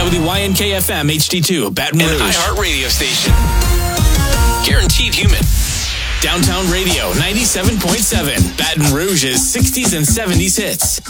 WYNK-FM HD2, Baton Rouge. An iHeart radio station. Guaranteed human. Downtown Radio 97.7, Baton Rouge's 60s and 70s hits.